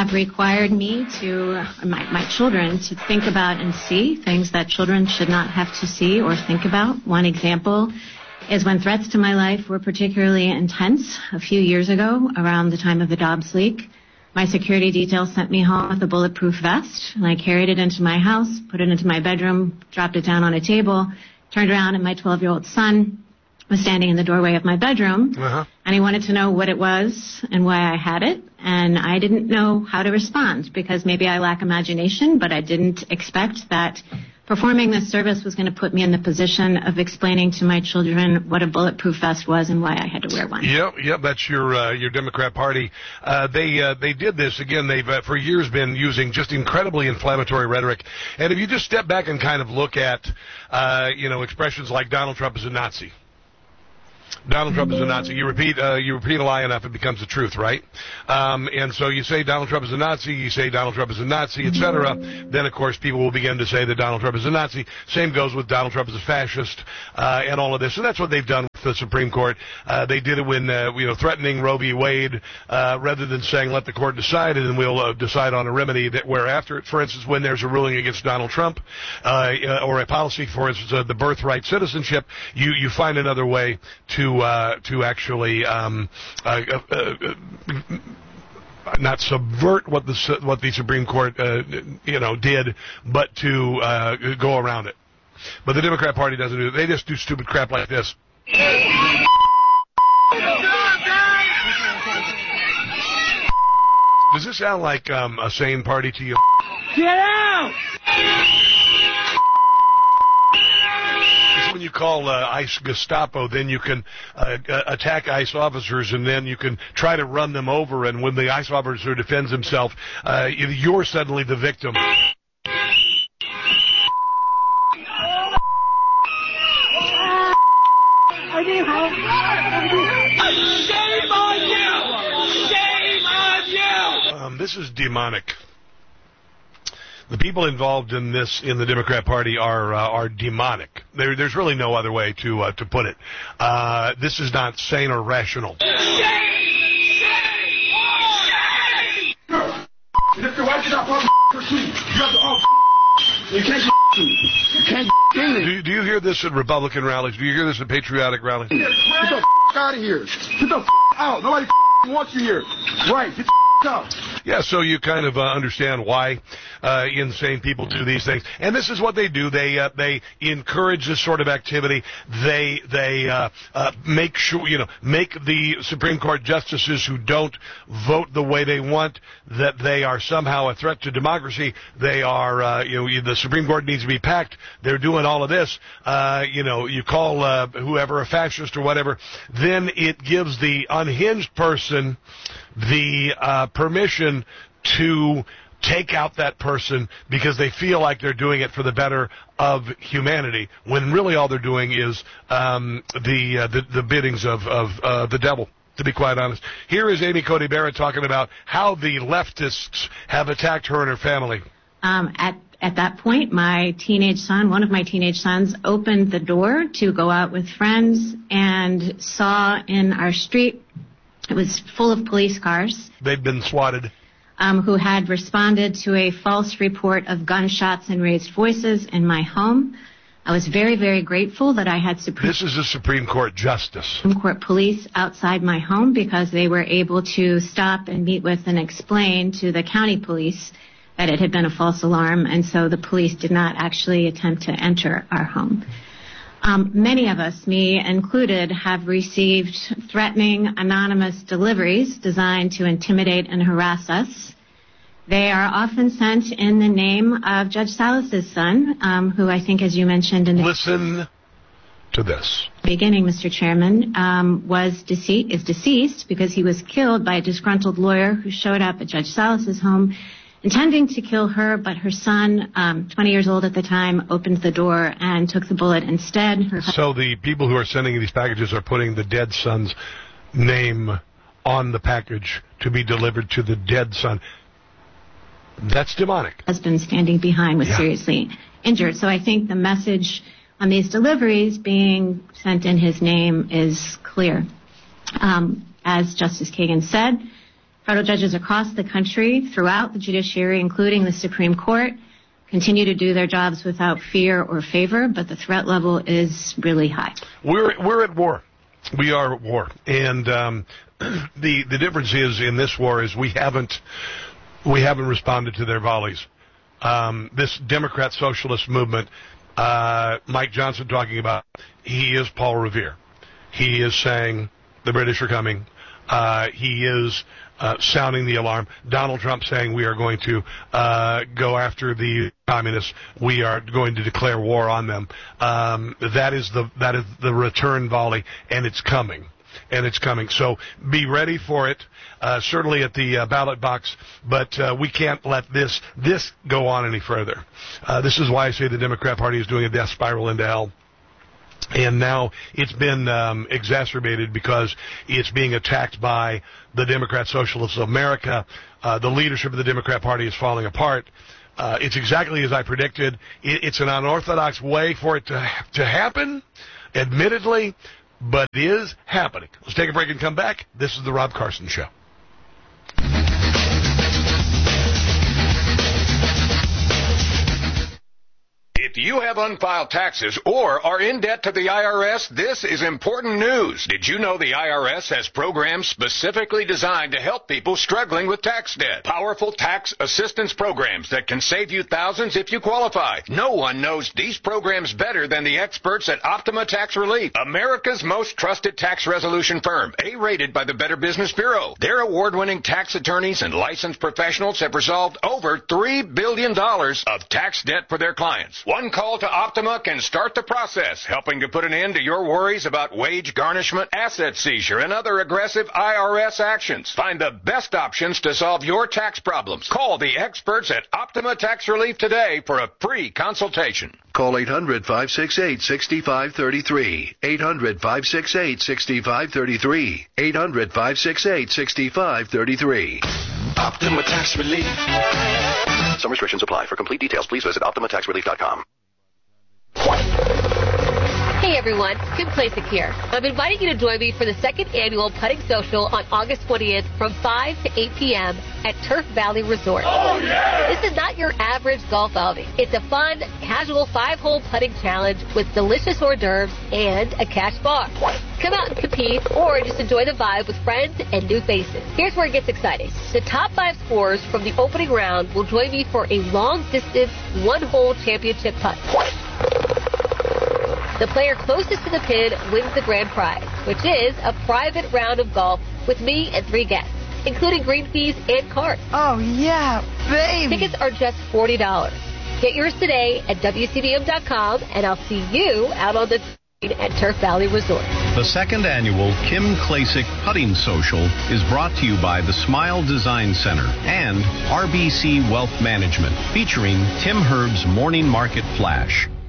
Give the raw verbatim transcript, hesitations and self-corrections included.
have required me to, my, my children, to think about and see things that children should not have to see or think about. One example is when threats to my life were particularly intense a few years ago, around the time of the Dobbs leak. My security detail sent me home with a bulletproof vest, and I carried it into my house, put it into my bedroom, dropped it down on a table, turned around, and my twelve-year-old son was standing in the doorway of my bedroom, uh-huh. and he wanted to know what it was and why I had it, and I didn't know how to respond, because maybe I lack imagination, but I didn't expect that performing this service was going to put me in the position of explaining to my children what a bulletproof vest was and why I had to wear one. Yep, yep, that's your uh, your Democrat Party. Uh, they uh, they did this again. They've uh, for years been using just incredibly inflammatory rhetoric. And if you just step back and kind of look at uh, you know expressions like Donald Trump is a Nazi. Donald Trump is a Nazi. You repeat, uh, you repeat a lie enough, it becomes the truth, right? Um, and so you say Donald Trump is a Nazi, you say Donald Trump is a Nazi, et cetera. Then, of course, people will begin to say that Donald Trump is a Nazi. Same goes with Donald Trump is a fascist, uh, and all of this. And that's what they've done with the Supreme Court. Uh, they did it when, uh, you know, threatening Roe v. Wade, uh, rather than saying let the court decide it and we'll uh, decide on a remedy that we're after it. For instance, when there's a ruling against Donald Trump, uh, or a policy, for instance, uh, the birthright citizenship, you, you find another way to Uh, to actually um, uh, uh, uh, not subvert what the what the Supreme Court uh, you know did, but to uh, go around it. But the Democrat Party doesn't do it. They just do stupid crap like this. Does this sound like um, a sane party to you? Get out! When you call uh, ICE Gestapo, then you can uh, attack ICE officers, and then you can try to run them over, and when the ICE officer defends himself, uh, you're suddenly the victim. I need help. Shame on you! Shame on you! Um, this is demonic. The people involved in this in the Democrat Party are uh, are demonic. There, there's really no other way to uh, to put it. Uh, this is not sane or rational. Shame! Shame! Shame! If the white shop on you can't you can't do, you, do you hear this at Republican rallies? Do you hear this at patriotic rallies? Get the f*** out of here. Get the f*** out. Nobody f*** wants you here. Right. Get the f*** out. Yeah, so you kind of uh, understand why uh, insane people do these things, and this is what they do. They uh, they encourage this sort of activity. They they uh, uh, make sure you know make the Supreme Court justices who don't vote the way they want that they are somehow a threat to democracy. They are uh, you know the Supreme Court needs to be packed. They're doing all of this. Uh, you know you call uh, whoever a fascist or whatever, then it gives the unhinged person the uh, permission to take out that person because they feel like they're doing it for the better of humanity, when really all they're doing is um, the, uh, the the biddings of, of uh, the devil, to be quite honest. Here is Amy Coney Barrett talking about how the leftists have attacked her and her family. Um, at At that point, my teenage son, one of my teenage sons, opened the door to go out with friends and saw in our street, it was full of police cars. They'd been swatted. Um, who had responded to a false report of gunshots and raised voices in my home. I was very, very grateful that I had Supreme This is a Supreme Court justice. Court police outside my home, because they were able to stop and meet with and explain to the county police that it had been a false alarm, and so the police did not actually attempt to enter our home. Um, many of us, me included, have received threatening anonymous deliveries designed to intimidate and harass us. They are often sent in the name of Judge Salas's son, um, who I think, as you mentioned in the Listen to this. beginning, Mister Chairman, um, was dece- is deceased because he was killed by a disgruntled lawyer who showed up at Judge Salas's home intending to kill her, but her son, um, twenty years old at the time, opened the door and took the bullet instead. Her so the people who are sending these packages are putting the dead son's name on the package to be delivered to the dead son. That's demonic. Husband standing behind was yeah. seriously injured. So I think the message on these deliveries being sent in his name is clear. Um, as Justice Kagan said, Federal judges across the country, throughout the judiciary, including the Supreme Court, continue to do their jobs without fear or favor, but the threat level is really high. We're we're at war. We are at war, and um, the the difference is in this war is we haven't we haven't responded to their volleys. Um, this Democrat socialist movement, uh, Mike Johnson talking about, he is Paul Revere. He is saying the British are coming. Uh, he is uh, sounding the alarm. Donald Trump saying we are going to uh, go after the communists. We are going to declare war on them. Um, that is the that is the return volley, and it's coming. And it's coming. So be ready for it, uh, certainly at the uh, ballot box, but uh, we can't let this this go on any further. Uh, this is why I say the Democrat Party is doing a death spiral into hell. And now it's been um, exacerbated because it's being attacked by the Democrat Socialists of America. Uh, the leadership of the Democrat Party is falling apart. Uh, it's exactly as I predicted. It, it's an unorthodox way for it to to happen, admittedly, but it is happening. Let's take a break and come back. This is the Rob Carson Show. If you have unfiled taxes or are in debt to the I R S, this is important news. Did you know the I R S has programs specifically designed to help people struggling with tax debt? Powerful tax assistance programs that can save you thousands if you qualify. No one knows these programs better than the experts at Optima Tax Relief, America's most trusted tax resolution firm, A-rated by the Better Business Bureau. Their award-winning tax attorneys and licensed professionals have resolved over three billion dollars of tax debt for their clients. One call to Optima can start the process, helping to put an end to your worries about wage garnishment, asset seizure, and other aggressive I R S actions. Find the best options to solve your tax problems. Call the experts at Optima Tax Relief today for a free consultation. Call eight hundred, five six eight, six five three three. eight hundred, five six eight, six five three three. eight hundred, five six eight, six five three three. Optima Tax Relief. Some restrictions apply. For complete details, please visit optima tax relief dot com. Hey everyone, Kim Klacik here. I'm inviting you to join me for the second annual Putting Social on August twentieth from five to eight p.m. at Turf Valley Resort. Oh, yeah! This is not your average golf outing. It's a fun, casual five-hole putting challenge with delicious hors d'oeuvres and a cash bar. Come out and compete or just enjoy the vibe with friends and new faces. Here's where it gets exciting. The top five scorers from the opening round will join me for a long-distance, one-hole championship putt. The player closest to the pin wins the grand prize, which is a private round of golf with me and three guests, including green fees and cards. Oh, yeah, baby. Tickets are just forty dollars. Get yours today at W C B M dot com, and I'll see you out on the green at Turf Valley Resort. The second annual Kim Klacik Putting Social is brought to you by the Smile Design Center and R B C Wealth Management, featuring Tim Herb's Morning Market Flash.